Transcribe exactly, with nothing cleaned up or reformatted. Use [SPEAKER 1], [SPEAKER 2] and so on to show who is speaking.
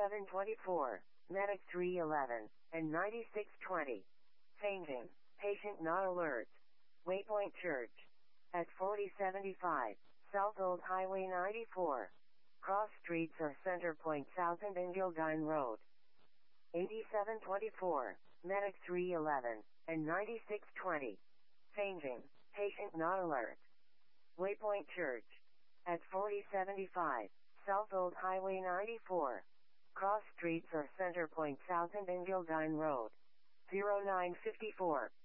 [SPEAKER 1] eighty-seven twenty-four, Medic three eleven, and ninety-six twenty. Fainting. Patient not alert. Waypoint Church. At forty seventy-five, South Old Highway ninety-four. Cross streets or Center Point South and Ingildine Road. eighty-seven twenty-four, Medic three eleven, and ninety-six twenty. Fainting. Patient not alert. Waypoint Church. At forty seventy-five, South Old Highway ninety-four. Cross streets or Center Point South and Ingildine Road. zero nine fifty-four.